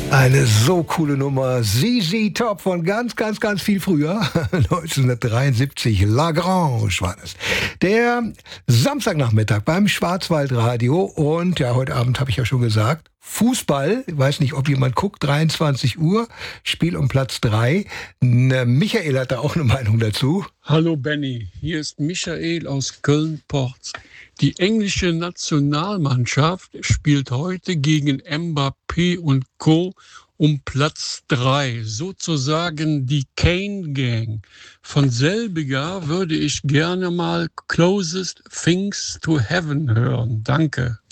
Eine so coole Nummer. ZZ Top von ganz, ganz, ganz viel früher. 1973. Lagrange war das. Der Samstagnachmittag beim Schwarzwaldradio. Und ja, heute Abend habe ich ja schon gesagt, Fußball. Ich weiß nicht, ob jemand guckt. 23 Uhr. Spiel um Platz 3. Michael hat da auch eine Meinung dazu. Hallo Benny, hier ist Michael aus Köln-Porz. Die englische Nationalmannschaft spielt heute gegen Mbappé und Co. um Platz 3, sozusagen die Kane Gang. Von selbiger würde ich gerne mal Closest Things to Heaven hören. Danke.